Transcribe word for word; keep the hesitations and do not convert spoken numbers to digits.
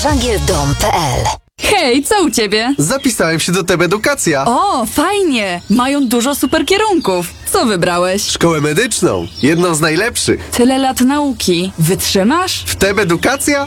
żagiel dom kropka p l. Hej, co u ciebie? Zapisałem się do T E B Edukacja. O, fajnie! Mają dużo super kierunków. Co wybrałeś? Szkołę medyczną. Jedną z najlepszych. Tyle lat nauki. Wytrzymasz? W T E B Edukacja